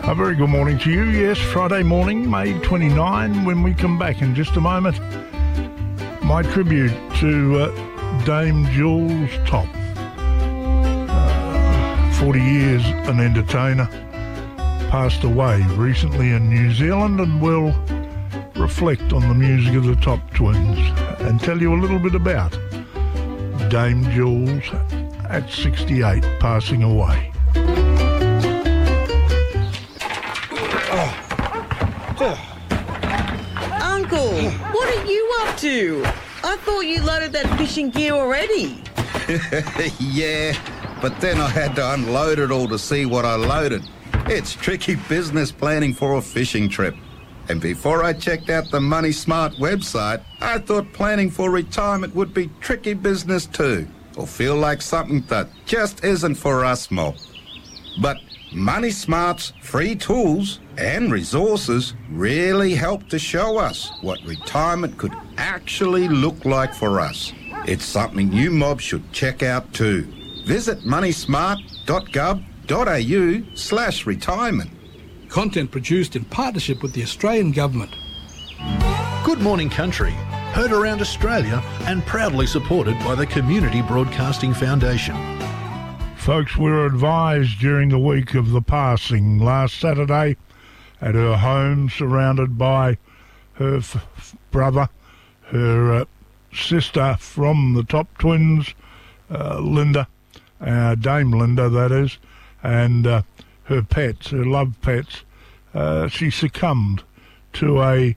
A very good morning to you. Yes, Friday morning, May 29. When we come back in just a moment, my tribute to Dame Jules Top. 40 years an entertainer. Passed away recently in New Zealand, and we'll reflect on the music of the Top Twins and tell you a little bit about Dame Jules at 68, passing away. Uncle, what are you up to? I thought you loaded that fishing gear already. Yeah, but then I had to unload it all to see what I loaded. It's tricky business planning for a fishing trip. And before I checked out the Money Smart website, I thought planning for retirement would be tricky business too, or feel like something that just isn't for us mob. But Money Smart's free tools and resources really help to show us what retirement could actually look like for us. It's something you mob should check out too. Visit moneysmart.gov.au/retirement. Content produced in partnership with the Australian Government. Good Morning Country, heard around Australia and proudly supported by the Community Broadcasting Foundation. Folks, we were advised during the week of the passing last Saturday at her home, surrounded by her brother, her sister from the Top Twins, Linda, Dame Linda, that is, and her pets, her love pets. She succumbed to a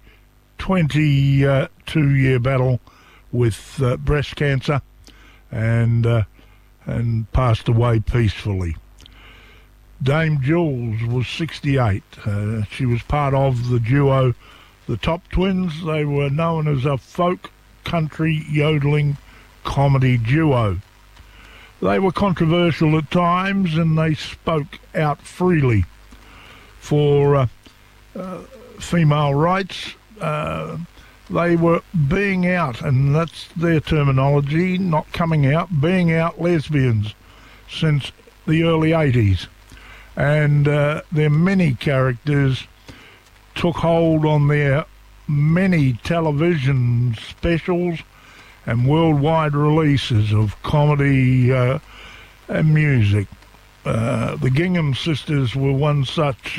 22-year battle with breast cancer and passed away peacefully. Dame Jules was 68. She was part of the duo the Top Twins. They were known as a folk country yodeling comedy duo. They were controversial at times, and they spoke out freely for female rights. They were being out, and that's their terminology, not coming out, being out lesbians since the early 80s. And their many characters took hold on their many television specials and worldwide releases of comedy and music. The Gingham Sisters were one such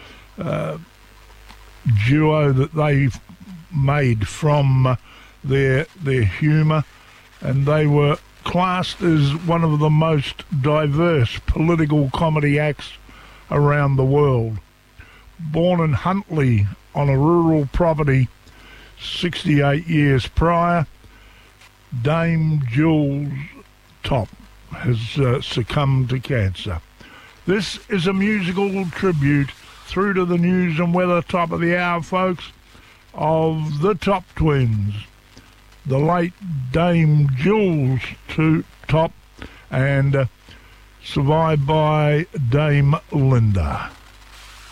duo that they made from their humour, and they were classed as one of the most diverse political comedy acts around the world. Born in Huntly on a rural property 68 years prior, Dame Jules Top has succumbed to cancer. This is a musical tribute through to the news and weather top of the hour, folks, of the Top Twins, the late Dame Jules Top, and survived by Dame Linda.